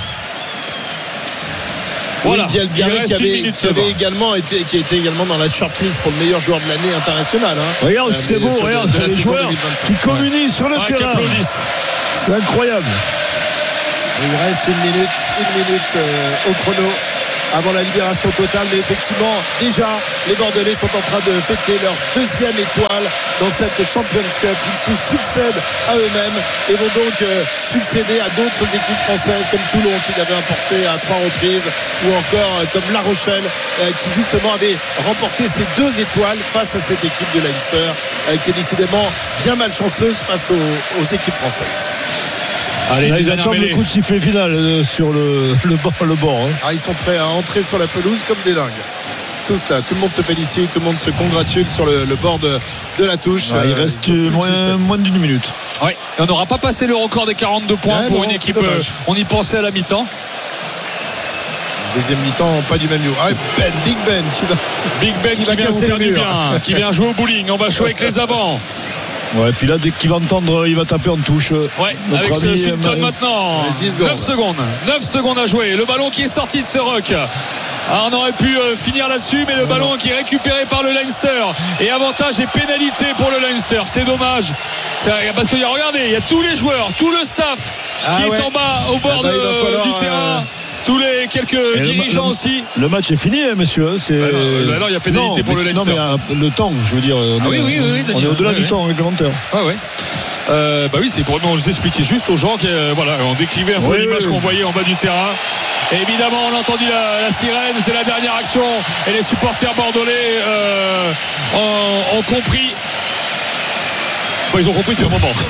Voilà, Bielbiarré qui était également dans la shortlist pour le meilleur joueur de l'année international. Regarde, c'est beau, regarde, les joueurs qui communient sur le terrain. C'est incroyable. Il reste une minute au chrono avant la libération totale, mais effectivement déjà les Bordelais sont en train de fêter leur deuxième étoile dans cette Champions Cup. Ils se succèdent à eux-mêmes et vont donc succéder à d'autres équipes françaises comme Toulon qui l'avait importé à 3 reprises, ou encore comme La Rochelle qui justement avait remporté ses 2 étoiles face à cette équipe de Leinster qui est décidément bien malchanceuse face aux équipes françaises. Allez, ils attendent le coup de sifflet final sur le bord. Ils sont prêts à entrer sur la pelouse comme des dingues. Tous là, tout le monde se félicite, tout le monde se congratule sur le bord de la touche. Il reste moins d'une minute. Ouais. Et on n'aura pas passé le record des 42 points pour une équipe. On y pensait à la mi-temps. Deuxième mi-temps, pas du même niveau. Big Ben qui vient nous faire du bien, qui vient jouer au bowling. On va jouer avec les avants. Ouais, puis là, dès qu'il va entendre, il va taper en touche. Ouais, avec ce Sultan maintenant. 9 secondes à jouer. Le ballon qui est sorti de ce ruck. On aurait pu finir là-dessus, mais le ballon qui est récupéré par le Leinster. Et avantage et pénalité pour le Leinster. C'est dommage. Parce que regardez, il y a tous les joueurs, tout le staff qui est en bas au bord du terrain. Tous les quelques dirigeants aussi. Le match est fini, messieurs. Alors il y a pénalité pour le Leinster. Non, mais le temps, je veux dire. On est au-delà du temps réglementaire. Oui, c'est pour nous expliquer juste aux gens on décrivait un peu l'image qu'on voyait en bas du terrain. Et évidemment, on a entendu la sirène, c'est la dernière action. Et les supporters bordelais ont compris. Ils ont compris depuis un moment.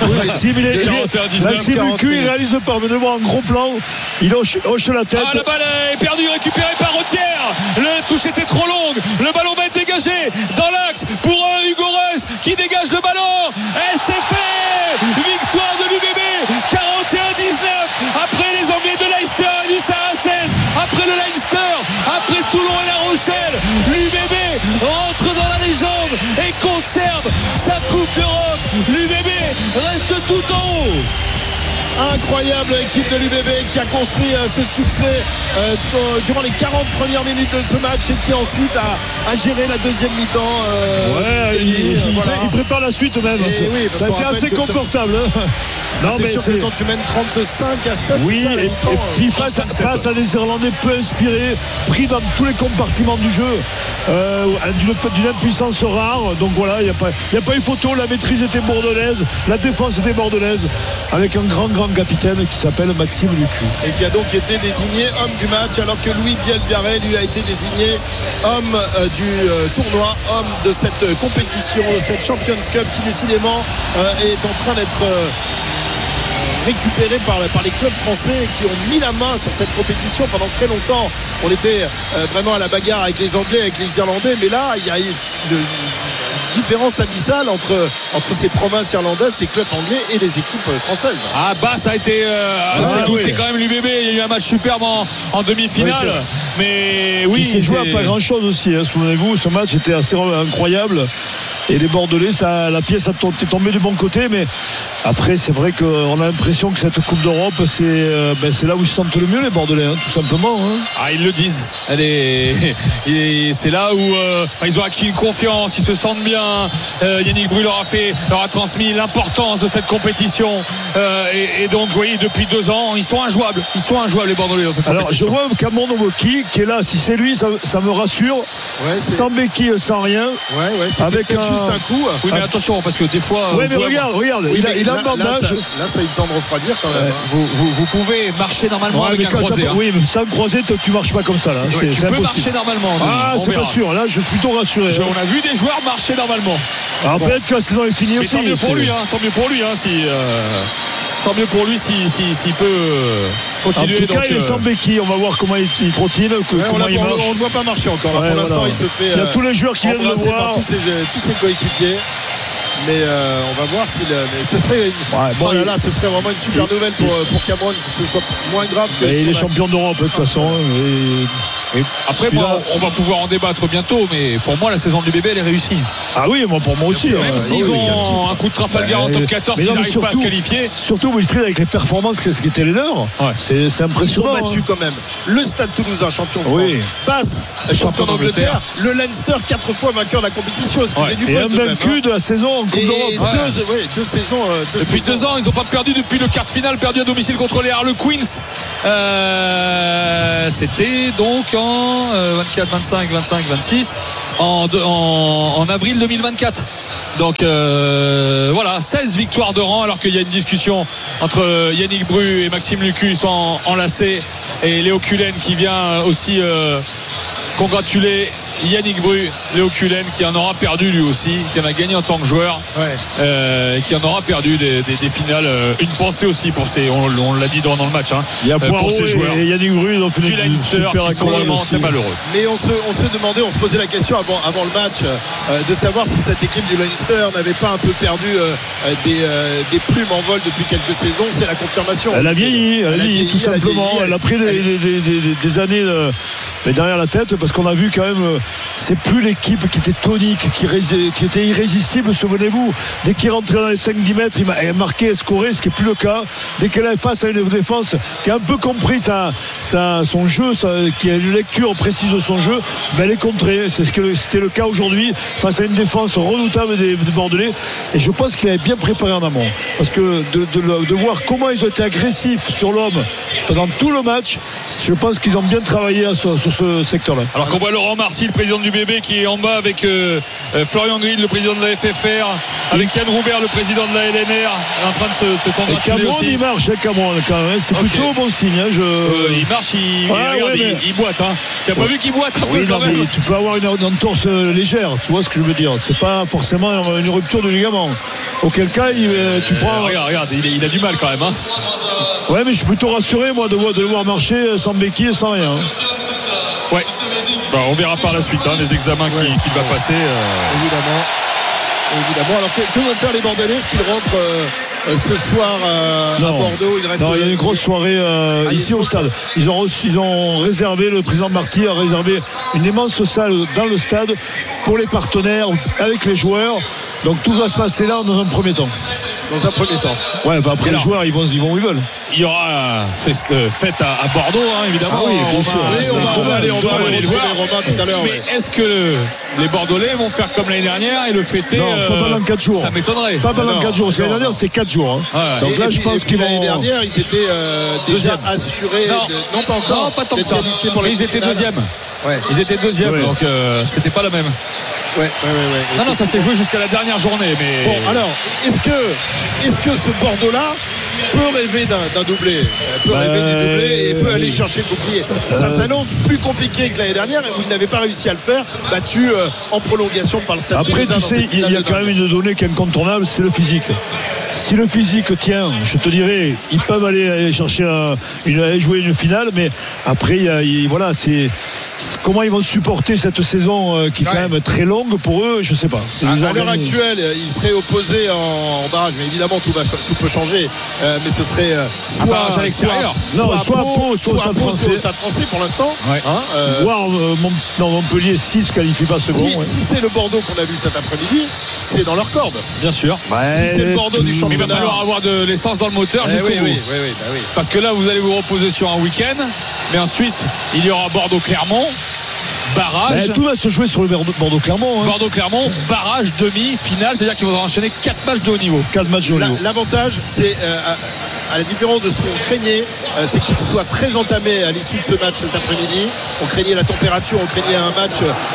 Il réalise pas, venez voir un gros plan. Il hoche la tête. La balle est perdue, récupérée par Retière. Le touche était trop longue. Le ballon va être dégagé dans l'axe pour Hugo Reus qui dégage le ballon. Et c'est fait. Victoire de l'UBB 41-19 après les Anglais de Leicester et du Saracens, après le Leinster, après Toulon et La Rochelle. L'UBB rentre dans la légende et conserve sa Coupe d'Europe. L'UBB reste tout en haut. Incroyable équipe de l'UBB qui a construit ce succès durant les 40 premières minutes de ce match et qui ensuite a géré la deuxième mi-temps. Il prépare la suite même. Ça a été assez confortable. C'est sûr que quand tu mènes 35-7, et puis face à des Irlandais peu inspirés, pris dans tous les compartiments du jeu, d'une impuissance rare. Donc voilà, il n'y a pas eu photo. La maîtrise était bordelaise, la défense était bordelaise, avec un grand capitaine qui s'appelle Maxime Lucu. Et qui a donc été désigné homme du match, alors que Louis Bielbiarré lui a été désigné homme du tournoi, homme de cette compétition, de cette Champions Cup qui décidément est en train d'être récupéré par les clubs français qui ont mis la main sur cette compétition pendant très longtemps. On était vraiment à la bagarre avec les Anglais, avec les Irlandais, mais là il y a une différence abyssale entre ces provinces irlandaises, ces clubs anglais et les équipes françaises. Ça a été fait douter quand même l'UBB. Il y a eu un match superbe en demi-finale, mais il s'est joué à pas grand chose aussi, souvenez-vous, ce match était assez incroyable et les Bordelais, la pièce est tombée du bon côté, mais après c'est vrai qu'on a l'impression que cette Coupe d'Europe c'est là où ils se sentent le mieux, les Bordelais, tout simplement. Ils le disent. C'est là où ils ont acquis une confiance, ils se sentent bien. Yannick Bru leur a transmis l'importance de cette compétition et donc depuis 2 ans ils sont injouables les Bordelais dans cette compétition. Alors je vois Cameron Owoki qui est là, si c'est lui ça me rassure, sans béquille, sans rien, avec juste un coup. Oui, mais attention parce que des fois mais regarde, il a un bandage là ça a eu le temps de refroidir quand même. Vous pouvez marcher normalement avec un croisé. Oui, mais sans croisé tu marches pas comme ça là. Tu peux marcher normalement. C'est pas sûr, là je suis plutôt rassuré. On a vu des joueurs marcher normalement. Alors peut-être que la saison est finie aussi. Tant mieux pour lui, tant mieux pour lui s'il peut continuer. En tout cas, il est sans béquille. On va voir comment il trottine, comment il marche. On ne voit pas marcher encore. Pour l'instant, il se fait. Il y a tous les joueurs qui viennent le voir. Par tous ses coéquipiers. mais on va voir si ce serait ce serait vraiment une super nouvelle pour Cameron, que ce soit moins grave que il est champion d'Europe de toute façon. Après, moi, on va pouvoir en débattre bientôt, mais pour moi, la saison du bébé, elle est réussie. Ah oui, moi pour moi aussi. Même s'ils ont un coup de Trafalgar en top 14, ils n'arrivent pas à se qualifier. Surtout Wilfried, avec les performances qui étaient les leurs, c'est impressionnant. Ils sont battus quand même. Le Stade Toulousain, champion de France, passe champion d'Angleterre. Le Leinster, 4 fois vainqueur de la compétition. Et invaincu de la saison en Coupe d'Europe. Deux saisons. Depuis 2 ans, ils n'ont pas perdu depuis le quart de finale, perdu à domicile contre les Harlequins. C'était donc en 24, 25, 25, 26 en avril 2024. Donc voilà, 16 victoires de rang, alors qu'il y a une discussion entre Yannick Bru et Maxime Lucus en lacet, et Léo Cullen qui vient aussi congratuler Yannick Bru, Léo Cullen, qui en aura perdu lui aussi, qui en a gagné en tant que joueur, qui en aura perdu des finales. Une pensée aussi pour on l'a dit dans le match, il y a pour ces joueurs. Et Yannick Bru, ils ont fait du Leinster, qui sont vraiment très malheureux. Mais on se demandait, on se posait la question avant le match, de savoir si cette équipe du Leinster n'avait pas un peu perdu des plumes en vol depuis quelques saisons. C'est la confirmation. Elle a vieilli, tout simplement. Elle a pris des années derrière la tête, parce qu'on a vu quand même, c'est plus l'équipe qui était tonique, qui était irrésistible. Souvenez-vous, dès qu'il rentrait dans les 5-10 mètres, il marquait, scorait, ce qui n'est plus le cas. Dès qu'elle est face à une défense qui a un peu compris son jeu, qui a une lecture précise de son jeu, elle est contrée. C'était le cas aujourd'hui face à une défense redoutable des Bordelais. Et je pense qu'il avait bien préparé en amont, parce que de voir comment ils ont été agressifs sur l'homme pendant tout le match, je pense qu'ils ont bien travaillé sur ce secteur-là. Alors qu'on voit Laurent Marcy, le président du bébé, qui est en bas avec Florian Grill, le président de la FFR, avec Yann Roubert, le président de la LNR, en train de se congratuler Cameron, aussi. il marche, Cameron, quand même. C'est plutôt bon signe. Il marche, il boite. Tu n'as pas vu qu'il boite un peu quand même. Tu peux avoir une entorse légère, tu vois ce que je veux dire. C'est pas forcément une rupture de ligament. Auquel cas, tu prends. Regarde, il a du mal quand même. Ouais, mais je suis plutôt rassuré, moi, de le voir marcher sans béquille et sans rien. Ouais. On verra par la suite les examens qu'il va passer. Évidemment. Alors que vont faire les Bordelais? Est-ce qu'ils rentrent ce soir à Bordeaux? Il y a une grosse soirée ici au stade. Ils ont réservé, le président Marty a réservé une immense salle dans le stade pour les partenaires, avec les joueurs. Donc tout va se passer là dans un premier temps. Ouais, après les joueurs ils vont où ils veulent. Il y aura fête à Bordeaux, évidemment. Ah oui, bien sûr. On va aller voir Romain tout à l'heure. Mais est-ce que les Bordelais vont faire comme l'année dernière et le fêter? Non, pas pendant 4 jours. Ça m'étonnerait. Pas pendant 4 jours. L'année dernière, c'était 4 jours. Donc là, je pense qu'ils vont. L'année dernière, ils étaient déjà assurés. Non, pas encore. Non, pas tant que ça. Mais ils étaient deuxièmes. Ils étaient deuxièmes, donc c'était pas la même. Non, ça s'est joué jusqu'à la dernière journée. Mais bon, alors, est-ce que ce Bordeaux-là peut rêver d'un doublé, et peut aller chercher le bouclier? Ça s'annonce plus compliqué que l'année dernière, et vous n'avez pas réussi à le faire, battu en prolongation par le Stade Toulousain. Après, tu sais, il y a quand même une donnée qui est incontournable, c'est le physique. Si le physique tient, je te dirais, ils peuvent aller chercher jouer une finale, mais après, voilà, c'est comment ils vont supporter cette saison qui est quand même très longue pour eux, je sais pas. À l'heure actuelle, ils seraient opposés en barrage, mais évidemment tout peut changer. Mais ce serait soit à l'extérieur, soit Pau, soit au Stade Français pour l'instant. Voire Montpellier 6 se qualifie pas second. Si c'est le Bordeaux qu'on a vu cet après-midi, c'est dans leur corde. Bien sûr. Si c'est le Bordeaux du championnat, il va falloir avoir de l'essence dans le moteur jusqu'au bout. Oui. Parce que là, vous allez vous reposer sur un week-end, mais ensuite, il y aura Bordeaux-Clermont. Barrage. Tout va se jouer sur le Bordeaux-Clermont. Bordeaux-Clermont, barrage, demi-finale, c'est-à-dire qu'ils vont enchaîner 4 matchs de haut niveau. 4 matchs de haut niveau. L'avantage, c'est à la différence de ce qu'on craignait, c'est qu'il soit très entamé à l'issue de ce match cet après-midi. On craignait la température, on craignait un match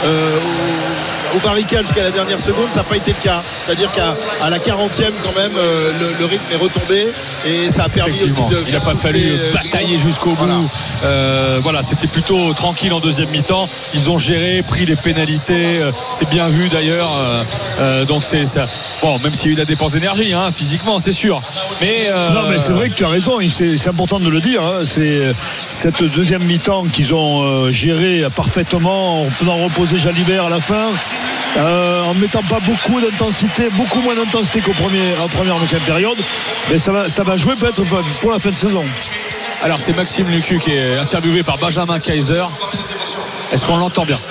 au barricade jusqu'à la dernière seconde. Ça n'a pas été le cas. C'est-à-dire qu'à la 40e quand même, le rythme est retombé, et ça a permis aussi de. Il n'a pas fallu batailler jusqu'au bout. Voilà, c'était plutôt tranquille en deuxième mi-temps. Ils ont géré, pris les pénalités. C'était bien vu d'ailleurs. Donc c'est ça. Bon, même s'il y a eu la dépense d'énergie, physiquement, c'est sûr. Mais non, mais c'est vrai que tu as raison. C'est important de le dire. C'est cette deuxième mi-temps qu'ils ont géré parfaitement en faisant reposer Jalibert à la fin. en mettant pas beaucoup d'intensité, beaucoup moins d'intensité en première période, mais ça va jouer peut-être pour la fin de saison. Alors c'est Maxime Lucu qui est interviewé par Benjamin Kaiser. Est-ce qu'on l'entend bien?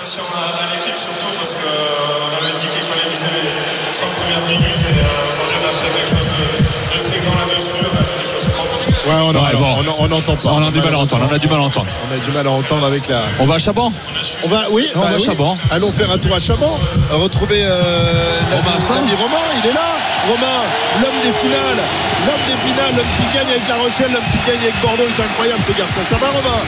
Ouais, on n'entend pas. On a du mal à entendre. On a du mal à entendre avec la. On va à Chaban. On va à Chaban. Allons faire un tour à Chaban. Retrouver l'ami Romain. Il est là. Romain, l'homme des finales, l'homme qui gagne avec La Rochelle, l'homme qui gagne avec Bordeaux. Il est incroyable ce garçon. Ça va, Romain?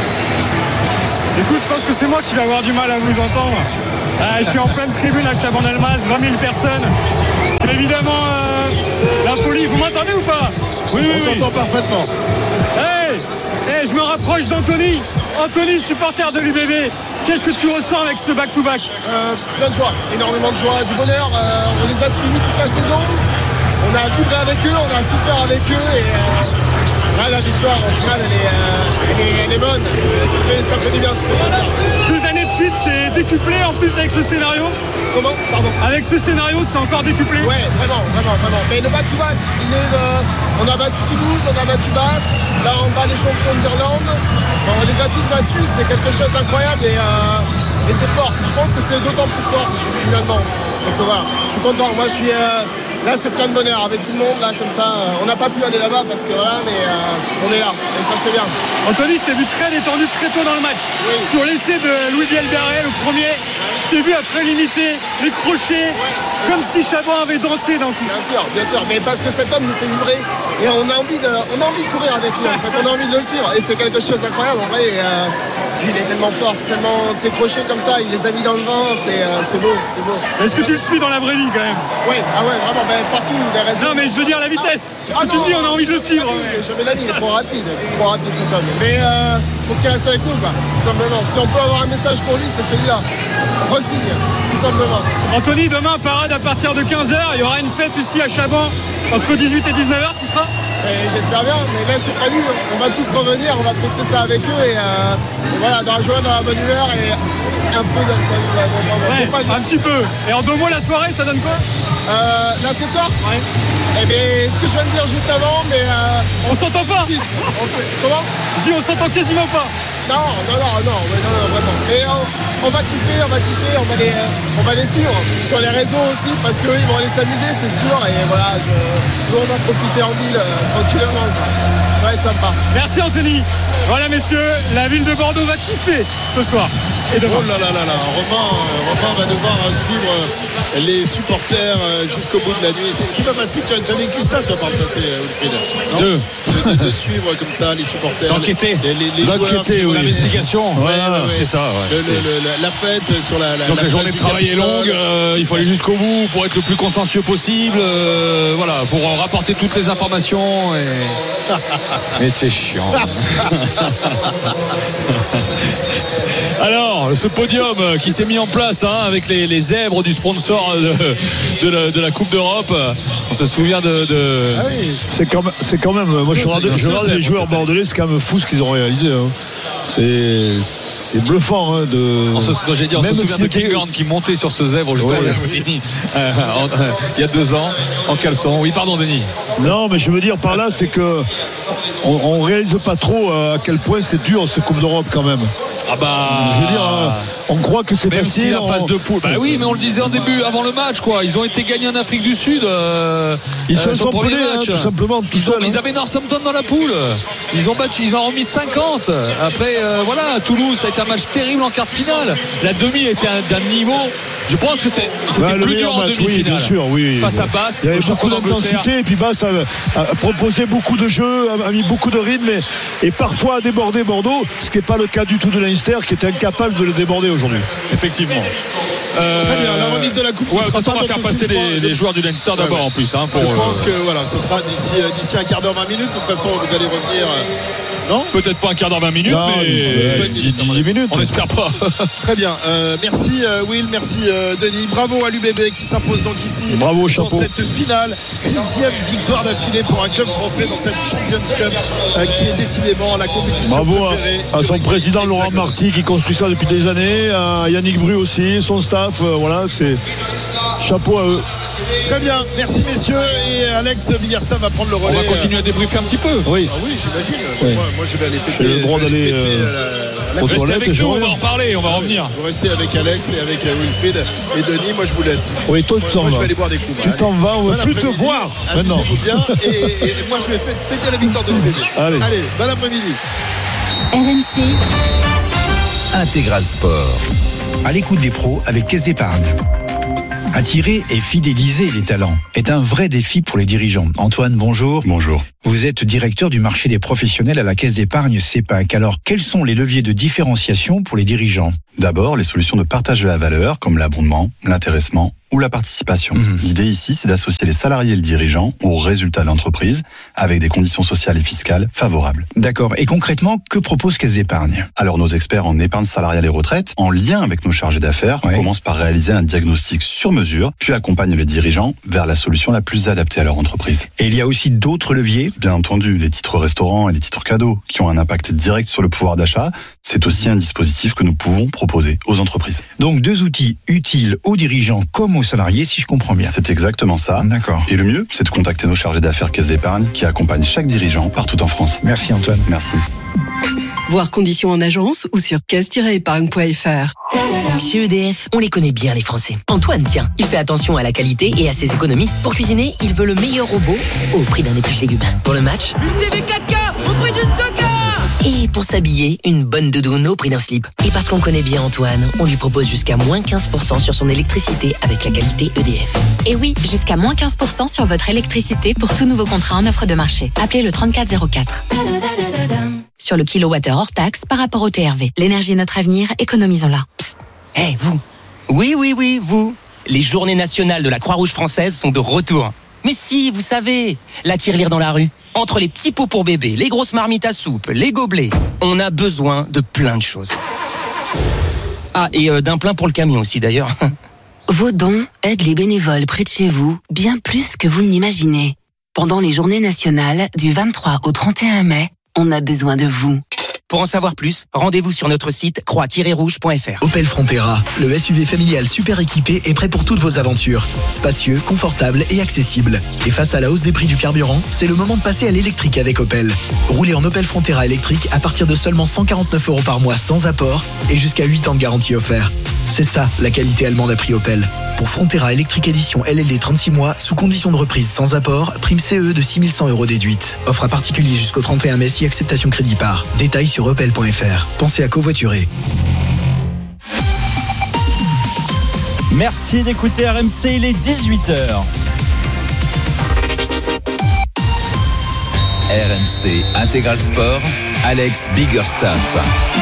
Écoute, je pense que c'est moi qui vais avoir du mal à vous entendre. Je suis en pleine tribune à Chaban-Delmas, 20 000 personnes. C'est évidemment la folie. Vous m'entendez ou pas? Oui, on t'entend parfaitement. Je me rapproche d'Anthony. Anthony, supporter de l'UBB. Qu'est-ce que tu ressens avec ce back-to-back? Plein de joie, énormément de joie, du bonheur. On les a suivis toute la saison. On a vibré avec eux, on a souffert avec eux et là, la victoire en finale elle est bonne. Ça fait du bien. 2 années de suite, c'est décuplé en plus avec ce scénario. Comment? Pardon. Avec ce scénario, c'est encore décuplé. Ouais, vraiment. Mais le back-to-back, on a battu Toulouse, on a battu Basse, là on bat les champions d'Irlande. On les a tous battus, c'est quelque chose d'incroyable et c'est fort. Je pense que c'est d'autant plus fort finalement. Donc voilà, je suis content. Moi je suis là, c'est plein de bonheur avec tout le monde là comme ça. On n'a pas pu aller là-bas parce que voilà, mais on est là et ça c'est bien. Anthony, je t'ai vu très détendu très tôt dans le match. Oui. Sur l'essai de Louis Bielbarré, le premier, je t'ai vu après limiter les crochets, comme si Chaban avait dansé d'un coup. Bien sûr, mais parce que cet homme nous fait vibrer et on a envie de courir avec lui en fait. On a envie de le suivre et c'est quelque chose d'incroyable en vrai. Puis il est tellement fort, tellement ses crochets comme ça, il les a mis dans le vent, c'est beau. Est-ce que tu le suis dans la vraie vie quand même? Ouais, vraiment, partout, des raisons. Non mais je veux dire la vitesse. Tu me dis on a envie de le suivre. Jamais la vie, il est trop rapide cet homme. Mais faut qu'il reste avec nous quoi, tout simplement. Si on peut avoir un message pour lui, c'est celui-là. Re-signe, tout simplement. Anthony, demain parade à partir de 15h, il y aura une fête ici à Chaban entre 18 et 19h, tu seras? J'espère bien, mais là c'est pas lui. On va tous revenir, on va fêter ça avec eux et voilà, dans la joie, dans la bonne humeur et un peu d'alcool. Un petit peu. Et en 2 mots, la soirée, ça donne quoi? Là ce soir? Ouais. Eh bien, ce que je viens de dire juste avant, mais on s'entend pas. Comment? Je dis on s'entend quasiment pas. Non, vraiment. Et on va kiffer, on va les suivre sur les réseaux aussi parce qu'eux ils vont aller s'amuser, c'est sûr. Et voilà, nous on va profiter en ville tranquillement. Ça va être sympa. Merci Anthony. Voilà messieurs, la ville de Bordeaux va kiffer ce soir. Et demain. Oh là. Romain va devoir suivre les supporters jusqu'au bout de la nuit. C'est pas facile, tu as vécu ça toi par le passé, Wilfried? De suivre comme ça les supporters. D'enquêter. Les joueurs, oui. L'investigation. C'est ça. La fête sur la. Donc la journée de travail est longue, il faut aller jusqu'au bout pour être le plus consciencieux possible. Voilà, pour rapporter toutes les informations. Mais t'es chiant. Alors, ce podium qui s'est mis en place avec les zèbres du sponsor de la Coupe d'Europe. On se souvient de... Ah oui. C'est quand même moi je regarde les joueurs bordelais, c'est quand même fou ce qu'ils ont réalisé. C'est bluffant on se souvient de Kinghorn qui montait sur ce zèbre il y a 2 ans en caleçon. Oui, pardon Denis. Non, mais je veux dire par là, c'est que on réalise pas trop à quel point c'est dur cette Coupe d'Europe quand même. Je veux dire, on croit que c'est facile. Si la phase de poule. Bah oui, mais on le disait en début, avant le match, quoi. Ils ont été gagnés en Afrique du Sud. Ils se sont pelés, tout simplement. Ils avaient Northampton dans la poule. Ils ont en remis 50. Après, voilà, Toulouse, ça a été un match terrible en quart de finale. La demi était d'un niveau. Je pense que c'était plus dur en demi-finale. Oui, bien sûr, oui. Face à Basse, il y avait beaucoup d'intensité et puis Basse a proposé beaucoup de jeux, a mis beaucoup de rythme et parfois a débordé Bordeaux, ce qui n'est pas le cas du tout de Leinster qui était incapable de le déborder aujourd'hui. Effectivement. Très bien, la remise de la coupe. On va faire passer les joueurs du Leinster d'abord en plus. Je pense que voilà, ce sera d'ici un quart d'heure, 20 minutes. De toute façon, vous allez revenir Non, peut-être pas un quart d'heure, 20 minutes, non, mais 10 minutes. On n'espère pas. Très bien. Merci Will, merci Denis. Bravo à l'UBB qui s'impose donc ici. Bravo, chapeau. Dans cette finale, 6e victoire d'affilée pour un club français dans cette Champions Cup qui est décidément la compétition bravo préférée. à son président Laurent Marty qui construit ça depuis des années, à Yannick Bru aussi, son staff, voilà, c'est chapeau à eux. Très bien, merci messieurs, et Alex Biggerstaff va prendre le relais. On va continuer à débriefer un petit peu. Oui, j'imagine. Oui. Moi je vais aller fêter. J'ai le droit d'aller Restez avec nous, on va en reparler, on va revenir. Vous restez avec Alex et avec Wilfried et Denis, moi je vous laisse. Oui, toi tu t'en vas. Je vais aller boire des coups. Tu t'en vas, on ne va plus te voir maintenant. Bien, et moi je vais fêter la victoire de l'UBB. Allez, bon après-midi. RMC Intégral Sport. À l'écoute des pros avec Caisse d'Épargne. Attirer et fidéliser les talents est un vrai défi pour les dirigeants. Antoine, bonjour. Bonjour. Vous êtes directeur du marché des professionnels à la Caisse d'Épargne CEPAC. Alors, quels sont les leviers de différenciation pour les dirigeants ? D'abord, les solutions de partage de la valeur, comme l'abondement, l'intéressement ou la participation. L'idée ici, c'est d'associer les salariés et le dirigeant aux résultats de l'entreprise avec des conditions sociales et fiscales favorables. D'accord. Et concrètement, que propose Caisse d'Épargne ? Alors, nos experts en épargne salariale et retraite, en lien avec nos chargés d'affaires, commencent par réaliser un diagnostic sur mesure, puis accompagnent les dirigeants vers la solution la plus adaptée à leur entreprise. Et il y a aussi d'autres leviers ? Bien entendu, les titres restaurants et les titres cadeaux, qui ont un impact direct sur le pouvoir d'achat, c'est aussi un dispositif que nous pouvons proposer aux entreprises. Donc 2 outils utiles aux dirigeants comme aux salariés, si je comprends bien. C'est exactement ça. D'accord. Et le mieux, c'est de contacter nos chargés d'affaires Caisse d'Épargne qui accompagnent chaque dirigeant partout en France. Merci Antoine. Merci. Voir conditions en agence ou sur caisse-épargne.fr. Chez EDF, on les connaît bien les Français. Antoine, tiens, il fait attention à la qualité et à ses économies. Pour cuisiner, il veut le meilleur robot au prix d'un épluche légumes. Pour le match, une TV 4K au prix d'une Toka. Et pour s'habiller, une bonne doudoune au prix d'un slip. Et parce qu'on connaît bien Antoine, on lui propose jusqu'à moins 15% sur son électricité avec la qualité EDF. Et oui, jusqu'à moins 15% sur votre électricité pour tout nouveau contrat en offre de marché. Appelez le 3404. Sur le kilowattheure hors taxe par rapport au TRV. L'énergie est notre avenir, économisons-la. Eh, vous. Oui, vous. Les journées nationales de la Croix-Rouge française sont de retour. Mais si, vous savez, la tirelire dans la rue. Entre les petits pots pour bébé, les grosses marmites à soupe, les gobelets, on a besoin de plein de choses. Ah, et d'un plein pour le camion aussi d'ailleurs. Vos dons aident les bénévoles près de chez vous bien plus que vous ne l'imaginez. Pendant les journées nationales du 23 au 31 mai, on a besoin de vous. Pour en savoir plus, rendez-vous sur notre site croix-rouge.fr. Opel Frontera, le SUV familial super équipé est prêt pour toutes vos aventures. Spacieux, confortable et accessible. Et face à la hausse des prix du carburant, c'est le moment de passer à l'électrique avec Opel. Roulez en Opel Frontera électrique à partir de seulement 149 € par mois sans apport et jusqu'à 8 ans de garantie offert. C'est ça, la qualité allemande à prix Opel. Pour Frontera électrique édition LLD 36 mois, sous condition de reprise sans apport, prime CE de 6100 € déduite. Offre à particulier jusqu'au 31 mai si acceptation crédit par. Détails sur opel.fr. Pensez à covoiturer. Merci d'écouter RMC, il est 18h. RMC Intégral Sport, Alex Biggerstaff.